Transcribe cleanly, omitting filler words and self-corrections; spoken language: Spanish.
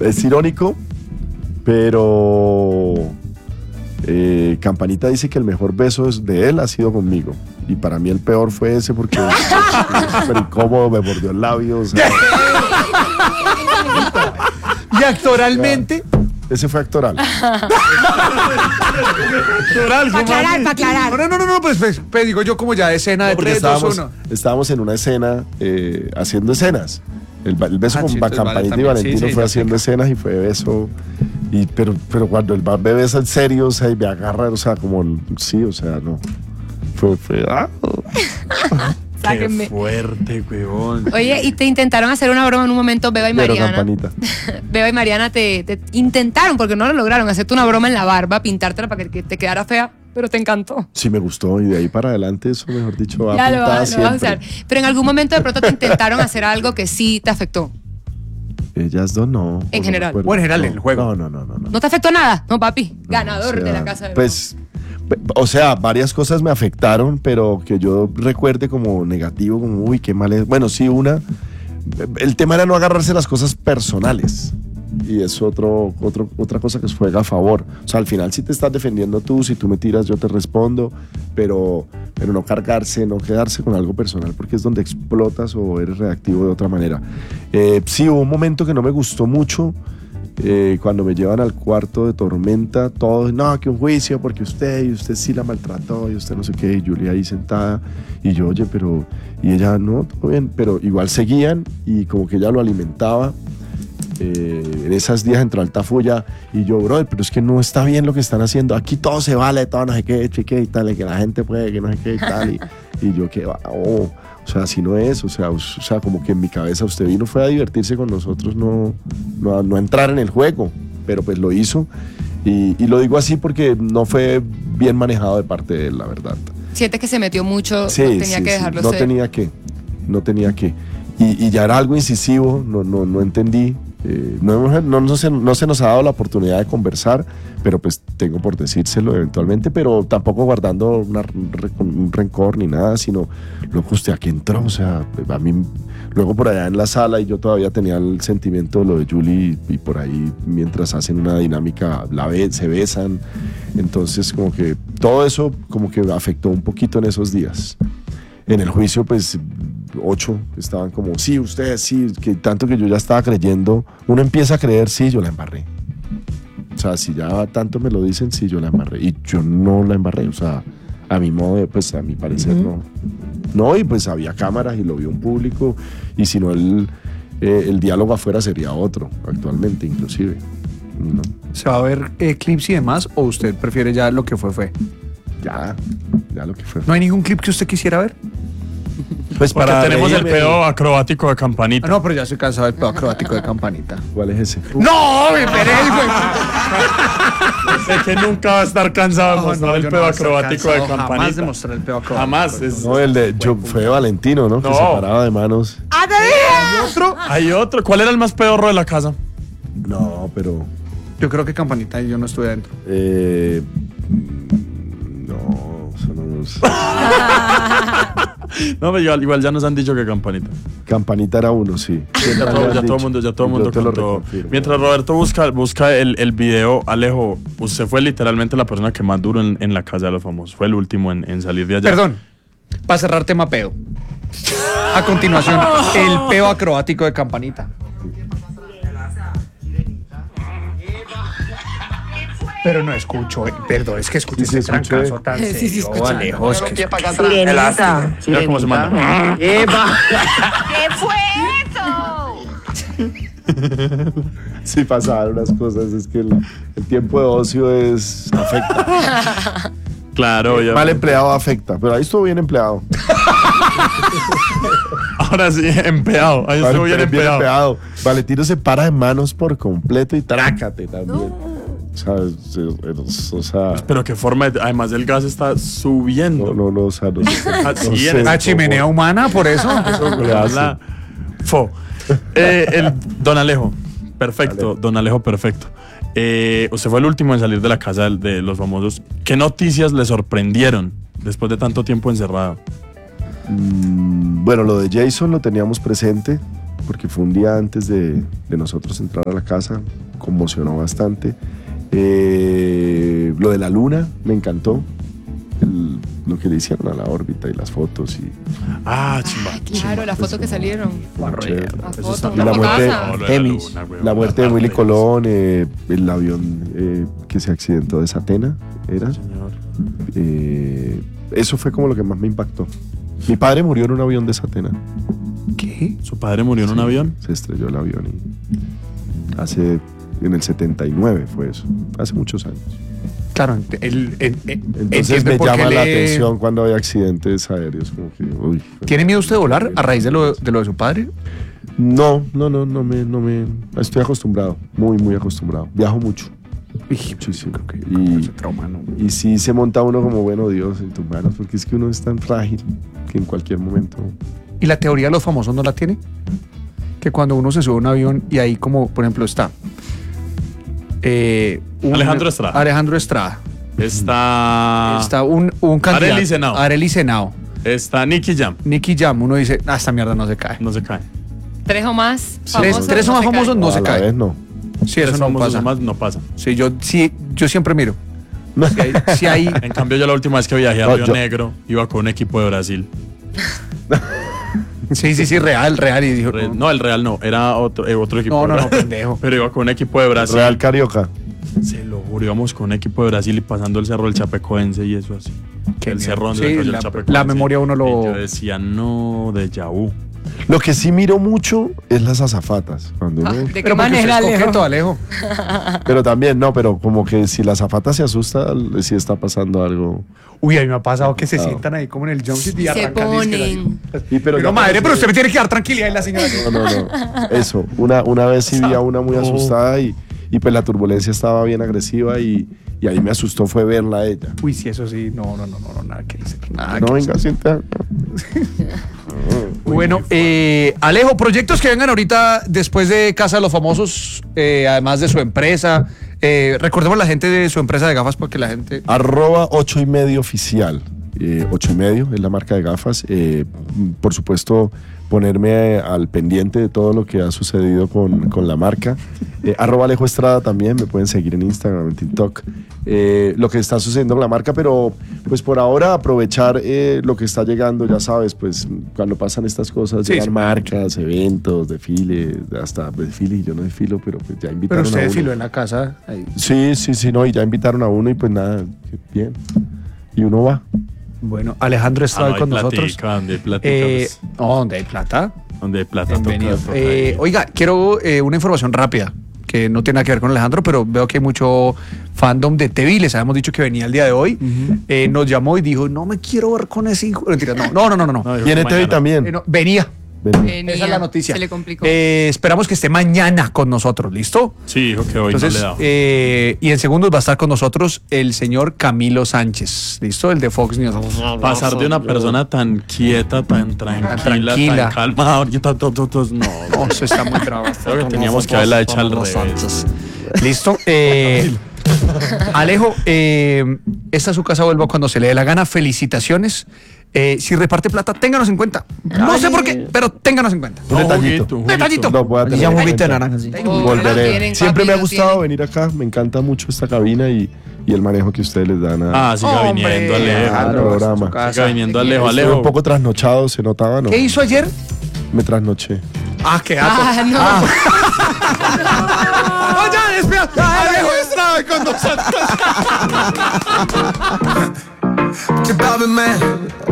Es irónico, pero Campanita dice que el mejor beso de él ha sido conmigo. Y para mí el peor fue ese porque es súper incómodo, me mordió el labio. O sea, ¿Y actoralmente? Ese fue actoral. Actoral, para aclarar. No, pues digo yo como ya de escena de 3, 2, 1. Estábamos en una escena haciendo escenas. El beso con Campanita y Valentino fue haciendo escenas y fue beso. Pero cuando el man me besa en serio, o sea, y me agarra, o sea, como, sí, o sea, no. Fue Sáquenme. Qué fuerte, huevón. Oye, y te intentaron hacer una broma en un momento, Beba y Mariana. Campanita. Beba y Mariana te intentaron, porque no lo lograron, hacerte una broma en la barba, pintártela para que te quedara fea, pero te encantó. Sí, me gustó, y de ahí para adelante, eso, mejor dicho, va ya pintada lo vas a usar. siempre. Pero en algún momento de pronto te intentaron hacer algo que sí te afectó. Ellas dos no. En general. Bueno, en general, en el juego. No. ¿No te afectó nada? No, papi. Ganador de la casa de Pues, o sea, varias cosas me afectaron, pero que yo recuerde como negativo, como, uy, qué mal es. Bueno, sí, el tema era no agarrarse las cosas personales. Y es otra cosa que juega a favor. O sea, al final sí te estás defendiendo tú, si tú me tiras yo te respondo, pero no cargarse, no quedarse con algo personal, porque es donde explotas o eres reactivo de otra manera. Sí, hubo un momento que no me gustó mucho, cuando me llevan al cuarto de Tormenta, todos, no, que un juicio, porque usted sí la maltrató, y usted no sé qué, y Julia ahí sentada, y yo, oye, pero, y ella, no, todo bien, pero igual seguían, y como que ella lo alimentaba. En esos días entró Altafulla y yo, brother, pero es que no está bien lo que están haciendo, aquí todo se vale, todo no sé qué, y tal, que la gente puede, que no sé qué y tal, y yo que va, o sea, así no es, o sea, como que en mi cabeza usted vino fue a divertirse con nosotros, no a entrar en el juego, pero pues lo hizo, y lo digo así porque no fue bien manejado de parte de él, la verdad. Sientes que se metió mucho, sí, tenía que dejarlo no ser. No tenía que, y ya era algo incisivo, no entendí. No se nos ha dado la oportunidad de conversar, pero pues tengo por decírselo eventualmente, pero tampoco guardando un rencor ni nada, sino, loco, ¿usted a qué entró? O sea, a mí, luego por allá en la sala, y yo todavía tenía el sentimiento de lo de Julie, y por ahí mientras hacen una dinámica se besan, entonces como que todo eso como que afectó un poquito en esos días. En el juicio, pues 8 estaban como, sí, ustedes, sí, que tanto que yo ya estaba creyendo, uno empieza a creer, sí, yo la embarré. O sea, si ya tanto me lo dicen, sí, yo la embarré. Y yo no la embarré, o sea, a mi modo, pues a mi parecer no. No, y pues había cámaras y lo vio un público, y si no, el diálogo afuera sería otro, actualmente inclusive. No. ¿Se va a ver clips y demás, o usted prefiere ya lo que fue? Ya lo que fue. ¿No hay ningún clip que usted quisiera ver? Pues porque tenemos el pedo acrobático de Campanita. No, pero ya estoy cansado del pedo acrobático de Campanita. ¿Cuál es ese? ¡No! ¡Me esperé, güey! Sé que nunca va a estar cansado de mostrar el pedo acrobático de Campanita. Jamás de mostrar el pedo acrobático. Jamás. No, el de fue Valentino, ¿no? Que se paraba de manos. ¡Ah, te dije! Hay otro. ¿Cuál era el más pedorro de la casa? No, pero... Yo creo que Campanita y yo no estuve adentro. No, eso no es... No, pero igual ya nos han dicho que Campanita era uno, sí. Ya todo el mundo contó. Mientras Roberto busca el video, Alejo, usted fue literalmente la persona que más duró en la casa de los famosos. Fue el último en salir de allá. Perdón, para cerrar tema peo. A continuación, el peo acrobático de Campanita. Pero no escucho, perdón, es que escucho ese trancazo tan serio. Sí, escucho. Alejo, es que Sirenita. Mira cómo se manda. ¡Eva! ¿Qué fue eso? Sí, pasaban unas cosas, es que el tiempo de ocio afecta. Claro, ya. Mal empleado afecta, pero ahí estuvo bien empleado. Ahora sí, empeado. Ahí estuvo bien empeado. Valentino se para de manos por completo y trácate también. ¿Sabes? O sea, pero qué forma, además el gas está subiendo. No, o sea, no sé. ¿La chimenea humana por eso? Don Alejo, perfecto, Don Alejo, perfecto. Usted fue el último en salir de la casa de los famosos. ¿Qué noticias le sorprendieron después de tanto tiempo encerrado? Bueno, lo de Jason lo teníamos presente. porque fue un día antes de nosotros entrar a la casa, conmocionó bastante. Lo de la luna me encantó, lo que le hicieron a la órbita y las fotos. Claro, las fotos que salieron. Chévere. Las Eso fotos, está- una la muerte- fotaza. Temis. La muerte de Willy Colón, el avión que se accidentó de Satena, ¿era? Señor. Eso fue como lo que más me impactó. Mi padre murió en un avión de Satena. ¿Qué? ¿Su padre murió en un avión? Se estrelló el avión y en el 79 fue eso, hace muchos años. Claro, Entonces me llama la atención cuando hay accidentes aéreos. Como que, uy. ¿Tiene miedo usted de volar a raíz de lo de su padre? No me estoy acostumbrado, muy acostumbrado. Viajo mucho. Muchísimo. Y sí se monta uno como, bueno, Dios, en tus manos, porque es que uno es tan frágil que en cualquier momento. ¿Y la teoría de los famosos no la tiene? Que cuando uno se sube a un avión y ahí como, por ejemplo, está Alejandro Estrada. Alejandro Estrada. Está un candidato. Arely Senao. Arely Senao. Está Nicky Jam. Nicky Jam. Uno dice, esta mierda no se cae. No se cae. 3 o más famosos. Tres o no más se caen. famosos no se a la cae. vez no. Sí, eso Tres no famosos pasa. más no pasa. Sí, yo siempre miro. Si hay, En cambio, yo la última vez que viajé a No, Río Negro iba con un equipo de Brasil. sí, real. Y dijo, No, el Real no, era otro equipo. no, de Brasil. pendejo. Pero iba con un equipo de Brasil. Real Carioca. Se lo juro, íbamos con un equipo de Brasil y pasando el cerro del Chapecoense y eso así. Qué El miedo. cerro donde Sí, cayó el la Chapecoense. memoria uno lo- Y yo decía, no, de Yahoo. Lo que sí miro mucho es las azafatas. Cuando uno- ¿De qué Pero porque manera, usted es Alejo? coqueto, Alejo. Pero también, no, pero como que si la azafata se asusta, sí está pasando algo. Uy, a mí me ha pasado que se Ah. sientan ahí como en el jumpsuit y Se arrancan. ponen. Sí, Pero ya madre, parece- pero usted me tiene que dar tranquilidad y la señora. No. Eso. Una vez sí vi a una muy asustada y pues la turbulencia estaba bien agresiva y ahí me asustó fue verla a ella. Uy, sí, eso sí. No, nada que decir. Nada No, que venga, siéntate. Bueno, Alejo, proyectos que vengan ahorita después de Casa de los Famosos, además de su empresa. Recordemos la gente de su empresa de gafas porque la gente... @8y medio oficial. 8y medio es la marca de gafas. Por supuesto, ponerme al pendiente de todo lo que ha sucedido con la marca. @Alejo Estrada también, me pueden seguir en Instagram, en TikTok. Lo que está sucediendo con la marca, pero pues por ahora aprovechar lo que está llegando, ya sabes, pues cuando pasan estas cosas, Sí, llegan sí. marcas, eventos, desfiles, hasta desfile, y yo no desfilo, pero pues ya Pero invitaron a usted uno. desfiló en la casa. Ahí. Sí, no, y ya invitaron a uno y pues nada, bien. Y uno va. Bueno, Alejandro está hoy con nosotros. Donde hay platica, ¿Dónde hay plata? donde hay plata. Bienvenido. toca ir. Oiga, quiero una información rápida que no tiene nada que ver con Alejandro, pero veo que hay mucho fandom de Tevi. Les habíamos dicho que venía el día de hoy. Nos llamó y dijo, no me quiero ver con ese hijo. Mentira, no. No, dijo Viene que Tevi mañana. también. No, venía. Venía. Esa es la noticia. Se le complicó. Esperamos que esté mañana con nosotros, ¿listo? Sí, dijo que hoy Entonces, no le da. y en segundos va a estar con nosotros el señor Camilo Sánchez, ¿listo? El de Fox News. Pasar de una persona tan quieta, tan tranquila, tranquila. tan calma, ahorita todos, no. No, eso está muy bravo. Creo que teníamos que haberla hecho al revés. ¿Listo? Alejo, esta es su casa, vuelvo cuando se le dé la gana. Felicitaciones. Si reparte plata, ténganos en cuenta. No sé por qué, pero ténganos en cuenta. Un detallito. Un Detallito. Lo voy a tener Ya un en juguito de cuenta. naranja, sí. Oh, lo Volveré. tienen, Siempre papi, me ha lo gustado tienen. venir acá. Me encanta mucho esta cabina y el manejo que ustedes les dan Siga Hombre, viniendo Alejo. al claro, programa. su casa. Siga viniendo Te Alejo, quiero. Estuve Alejo. un poco trasnochado, se notaba, ¿no? ¿Qué hizo ayer? Me trasnoché. Qué dato. No. ¡Oh, ya, espera! Alejo Estrada con nosotros. Your Bobby man,